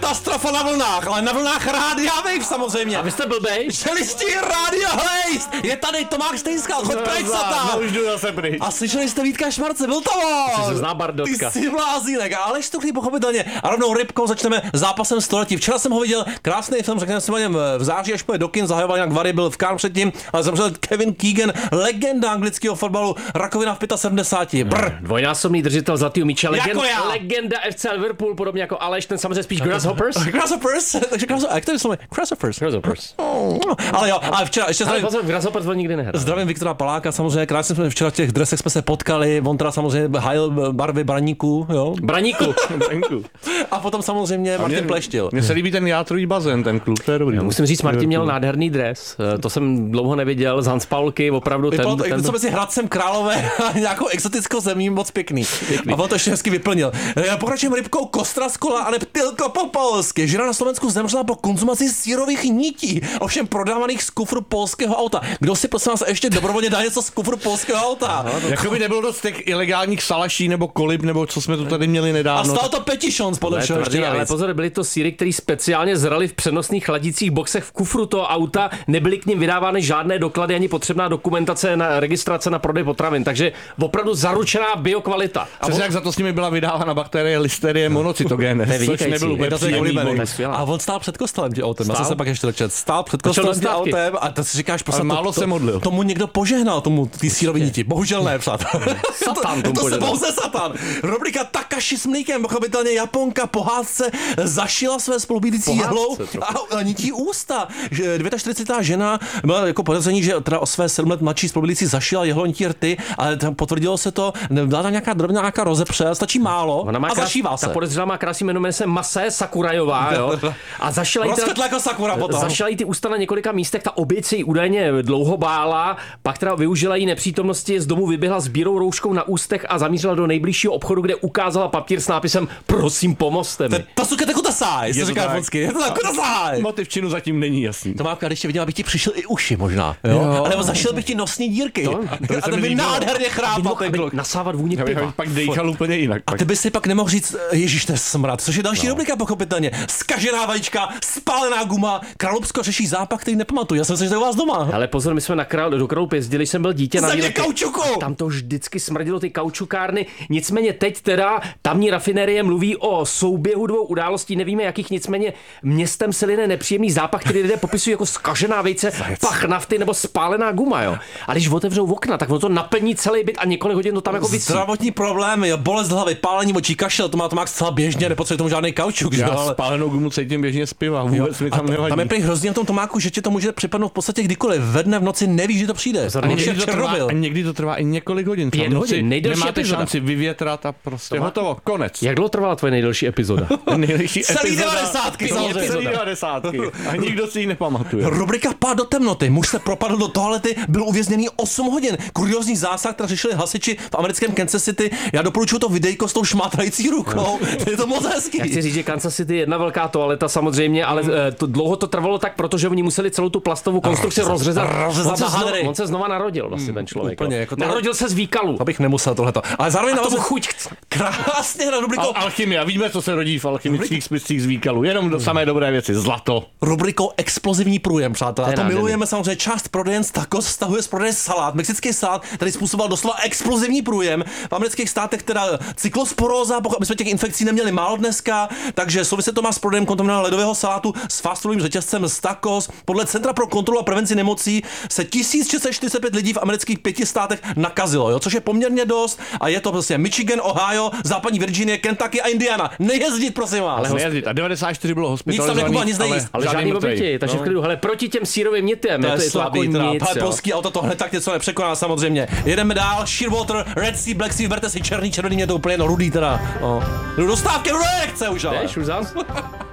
Katastrofa na vlnách, ale na vlnách Rádia Wave samozřejmě. A vy jste blbej? Čelistí Radio Hlejst! Je tady Tomáš Stejskal, choď pryč satán! Už jdu zase pryč. A slyšeli jste Vítka Šmarce, byl to on! Ty se zná Bardotka. Ty jsi blázínek, ale Štuchlý pochopitelně. A rovnou rybkou začneme zápasem století. Včera jsem ho viděl, krásný film, řekněme si o něm v září, až půjde do kin, zahajoval nějak Vary, byl v Cannes předtím, ale zemřel Kevin Keegan, legenda anglického fotbalu, rakovina v 75. Brr. Dvojnásobný držitel zlatého míče, Jako já. legenda FC Liverpool, podobně jako Aleš, ten samozřejmě spíš Grasshoppers. Grasshoppers, takže jak to je slovo? Grasshoppers. Ale jo, ale včera ještě Ale pozor, Grasshoppers on nikdy nehrál. zdravím Viktora Paláka, samozřejmě krásně jsme včera v těch dresech jsme se potkali, on teda samozřejmě hájil barvy braníků, jo. Braníku. A potom samozřejmě Martin Pleštil. Mně se líbí ten játrový bazén, ten klub, to je dobrý. Musím říct, Martin měl nádherný dres, to jsem dlouho neviděl, z Hanspaulky, opravdu Vypadalo to, ten co mezi Hradcem Králové a nějakou exotickou zemí, moc pěkný. A on to ještě hezky vyplnil. Pokračujeme rybkou Kostra z kola a neptylko po polsky. Žena na Slovensku zemřela po konzumaci sírových nití, ovšem prodávaných z kufru polského auta. Kdo si prosím vás ještě dobrovolně dá něco z kufru polského auta? Jakoby nebylo dost těch ilegálních salaší nebo kolib, nebo co jsme tu tady měli A nedávno. stál to petitions podle Ne, všeho tvrdý, ještě ale navíc. pozor, byly to síry, které speciálně zrali v přenosných chladicích boxech v kufru toho auta, nebyly k nim vydávány žádné doklady ani potřebná dokumentace na registrace na prodej potravin, takže opravdu zaručená biokvalita. Přesně jak za to s nimi byla vydávána bakterie Listerie monocytogenes, což vynikající. nebyl Je úplně to příjemný oblíbený. bod. To je skvělé. A on stál před kostelem tím autem, já Stál? jsem se pak ještě dočet. Stál před kostelem tím dostávky. autem a to si říkáš, prostě málo se modlil. Tomu někdo požehnal, tomu ty sírový niti. Bohužel ne, přátelé. Satan tomu To se požehnal. pouze satan. Rubrika Takashi s mlíkem, pochopitelně Japonka po hádce zašila své spolubydlící Po jehlou hádce a nití ústa. Že 49. žena byla jako podezření, že teda o své 7 let mladší spolubydlící zašila jehlo nití rty, ale tam potvrdilo se to, byla tam nějaká drobná nějaká rozepře, stačí málo a zašívá se. Ta podezřelá má krásný jméno, jmenuje se Masae Sakurajová, jo. A zašila jí Rozkvetla jako sakura potom. Zašla jí ty ústa na několika místech, ta oběť se jí údajně dlouho bála, pak teda využila jí nepřítomnosti, z domu vyběhla s bírou rouškou na ústech a zamířila do nejbližšího obchodu, kde ukázala papír s nápisem prosím pomozte mi. Ta suka jako tasaj, se to říká tak. japonsky. Je to tak tasaj. Motiv činu zatím není jasný. To má, když tě viděl, abych ti přišel i uši možná, jo? A nebo zašel bych ti nosní dírky. A se to mi by líbilo. nádherně chrápal ten kluk. Nasávat vůni Já bych piva. pak dejchal úplně jinak. A ty bys si pak nemohl říct, ježíš, to je smrad, což je další rubrika pochopitelně. Zkažená vajíčka, spálená guma, Kralupsko řeší zápach, který nepamatuju. Já jsem se, že to je u vás doma. Ale pozor, my jsme do Kralupy jezdili, když jsem byl dítě na Zadně výlety. kaučuku! Tam to vždycky smrdilo ty kaučukárny. Nicméně teď teda tamní rafinérie mluví o souběhu dvou událostí, nevíme jakých, nicméně městem se line nepříjemný zápach, který lidé popisují jako zkažená vejce, pach nafty nebo spálená guma, jo. A když otevřou okna, tak ono to naplní celý byt a několik hodin to tam jako visí. Zdravotní problémy, jo, bolest hlavy, pálení očí, kašel, to má zcela běžně, nepotřebuje tomu žádný kaučuk, že jo, Já ale... spálenou gumu cítím běžně z piva, vůbec mi tam nevadí. Tam je prý hrozně na tom Tomáku, že ti to může připadnout v podstatě kdykoliv. Ve dne v noci nevíš, že to přijde. A někdy to trvá i několik hodin. 5 hodin, nejdelší nemáte epizoda. šanci vyvětrat a prostě hotovo, konec. Jak dlouho trvala tvoje nejdelší epizoda? Nejlepší Celý epizoda. 90. samozřejmě. Celý 90. A nikdo si ji nepamatuje. Rubrika Pád do temnoty. Muž se propadl do toalety, byl uvězněný 8 hodin. Kuriózní zásah, který řešili hasiči v americkém Kansas City. Já doporučuji to videjko s tou šmátrající rukou. Je to moc hezký. Já chci říct, že Kansas City je jedna velká toaleta samozřejmě, ale dlouho to trvalo tak, protože oni museli celou tu plastovou konstrukci rozřezat. na hadry. On se znova narodil vlastně ten člověk. úplně, jo. jako to- Narodil se z výkalu. Abych nemusel tohleto. Ale zároveň A tomu navazuje chuť chce. krásně na rubrikou, Alchymia, víme, co se rodí v alchymických spiscích z výkalu. Jenom do samé dobré věci. Zlato. rubrikou explozivní průjem, přátelé. To je A to nádherný. milujeme samozřejmě. Část prodejen z tacos stahuje z prodeje salát. Mexický salát, který způsoboval doslova explozivní průjem. V amerických státech teda cyklosporóza, aby jsme těch infekcí neměli málo dneska, takže souvisí to má s prodejem kontaminovaného ledového salátu s fast foodovým řetězcem z tacos. Podle Centra pro kontrolu a prevenci nemocí se 1645 lidí v amerických 5 státech nakazilo, jo, což je poměrně dost a je to prostě Michigan, Ohio, západní Virginie, Kentucky a Indiana. Nejezdit, prosím vás. Nejezdit. A 94 bylo Nic tam hospitalizovaných, nekupoval, nic nejíst. Ale žádný oběti, takže v klidu. Hele, proti těm sírovým nitem, To je to slabý, jako teda. nic, jo. Polský auto tohle tak něco nepřekoná samozřejmě. Jedeme dál, Shearwater, Red Sea, Black Sea, vyberte si černý, mě to úplně jedno, rudý teda. No. Jdu do stávky, jdu do erekce už ale. Jdeš už zas?